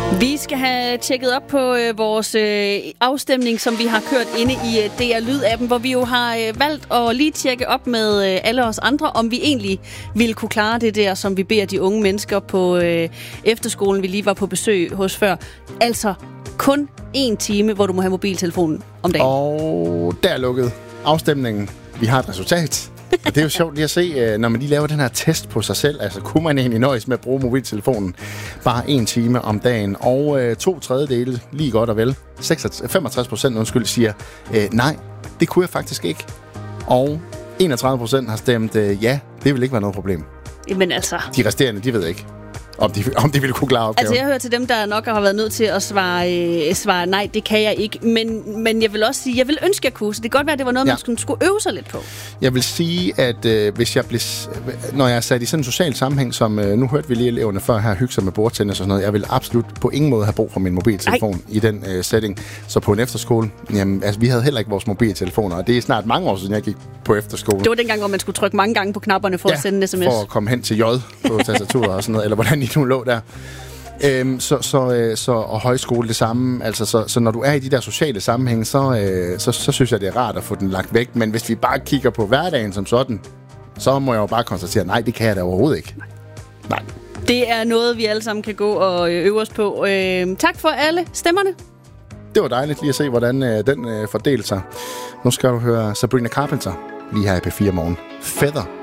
Vi skal have tjekket op på vores afstemning, som vi har kørt inde i DR Lyd-appen, hvor vi jo har valgt at lige tjekke op med alle os andre, om vi egentlig ville kunne klare det der, som vi beder de unge mennesker på efterskolen, vi lige var på besøg hos før. Altså kun 1 time, hvor du må have mobiltelefonen om dagen. Og der er lukket afstemningen. Vi har et resultat. Og det er jo sjovt lige at se, når man lige laver den her test på sig selv. Altså, kunne man egentlig nøjes med at bruge mobiltelefonen bare 1 time om dagen? Og 2/3, lige godt og vel, 65% siger, nej, det kunne jeg faktisk ikke. Og 31% har stemt, ja, det vil ikke være noget problem. Men altså... De resterende, de ved ikke, om de ville kunne klare opgaven. Altså, jeg hører til dem, der nok har været nødt til at svare nej, det kan jeg ikke. Men jeg vil også sige, jeg vil ønske, jeg kunne. Så det kan godt være, at det var noget, man skulle øve sig lidt på. Jeg vil sige, at hvis jeg når jeg er sat i sådan en social sammenhæng, som nu hørte vi lige eleverne før her, hygge sig med bordtennis og sådan noget, jeg vil absolut på ingen måde have brug for min mobiltelefon i den setting. Så på en efterskole, jamen, altså, vi havde heller ikke vores mobiltelefoner, og det er snart mange år siden, jeg gik på efterskole. Det var dengang, hvor man skulle trykke mange gange på knapperne for at sende en sms. For at komme hen til J på tastaturet og sådan noget, eller hvordan I nu lå der. Og højskole det samme. Altså, så når du er i de der sociale sammenhænge, så synes jeg, det er rart at få den lagt væk. Men hvis vi bare kigger på hverdagen som sådan, så må jeg jo bare konstatere, nej, det kan jeg da overhovedet ikke. Nej. Det er noget, vi alle sammen kan gå og øve os på. Tak for alle stemmerne. Det var dejligt lige at se, hvordan den fordelte sig. Nu skal du høre Sabrina Carpenter lige her i P4 Morgen. Feather.